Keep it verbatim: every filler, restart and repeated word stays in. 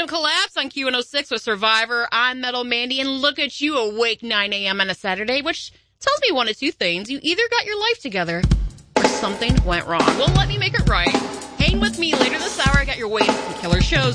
a.m. collapse on Q one oh six with Survivor. I'm Metal Mandy, and look at you awake nine a.m. on a Saturday, which tells me one of two things. You either got your life together or something went wrong. Well, let me make it right. Hang with me later this hour. I got your waiting for killer shows.